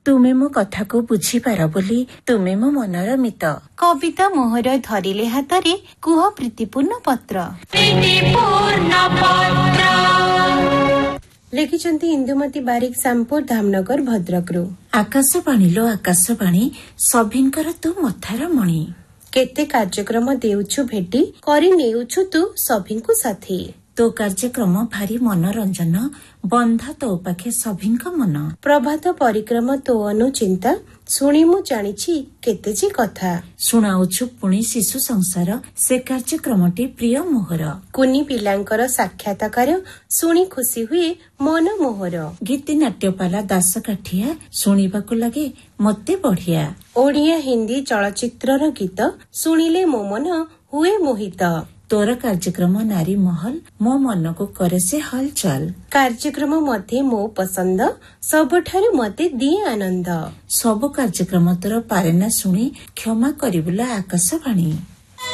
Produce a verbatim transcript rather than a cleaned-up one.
ତୁମେ ମୋ କଥାକୁ ବୁଝିପାର ବୋଲି ତୁମେ ମୋ ମନର ମିତ। କବିତା ମୋହର ଧରିଲେ ହାତରେ କୁହ ପ୍ରୀତିପୂର୍ଣ୍ଣ ପତ୍ର। ଲେଖିଛନ୍ତି ଇନ୍ଦୁମତୀ ବାରିକ ସାମପୁର ଧାମନଗର ଭଦ୍ରକରୁ। ଆକାଶବାଣୀ ଲୋ ଆକାଶବାଣୀ ସଭିଙ୍କର ତୁ ମଥାର ମଣି। କେତେ କାର୍ଯ୍ୟକ୍ରମ ଦେଉଛୁ ଭେଟି କରି ନେଉଛୁ ତୁ ସଭିଙ୍କୁ ସାଥୀ। ତୋ କାର୍ଯ୍ୟକ୍ରମ ଭାରି ମନୋରଞ୍ଜନ ବନ୍ଧା ତୋ ପାଖେ ସଭିଙ୍କ ମନ। ପ୍ରଭାତ ପରିକ୍ରମ ତୋ ଅନୁଚିନ୍ତା ଶୁଣି ମୁଁ ଜାଣିଛି କେତେ ଯେ କଥା। ଶୁଣାଉଛୁ ପୁଣି ଶିଶୁ ସଂସାର ସେ କାର୍ଯ୍ୟକ୍ରମଟି ପ୍ରିୟ ମୋହର। କୁନି ପିଲାଙ୍କର ସାକ୍ଷାତକାର ଶୁଣି ଖୁସି ହୁଏ ମନ ମୋହର। ଗୀତି ନାଟ୍ୟପାଲା ଦାସ କାଠିଆ ଶୁଣିବାକୁ ଲାଗେ ମତେ ବଢିଆ। ଓଡ଼ିଆ ହିନ୍ଦୀ ଚଳଚ୍ଚିତ୍ରର ଗୀତ ଶୁଣିଲେ ମୋ ମନ ହୁଏ ମୋହିତ। ତୋର କାର୍ଯ୍ୟକ୍ରମ ନାରୀ ମହଲ ମୋ ମନକୁ କରେ ସେ ହଲଚଲ। କାର୍ଯ୍ୟକ୍ରମ ମତେ ମୋ ପସନ୍ଦ ସବୁଠାରୁ ମତେ ଦିଏ ଆନନ୍ଦ। ସବୁ କାର୍ଯ୍ୟକ୍ରମ ତୋର ପାରେନା ଶୁଣି କ୍ଷମା କରିବୁଲା ଆକାଶବାଣୀ।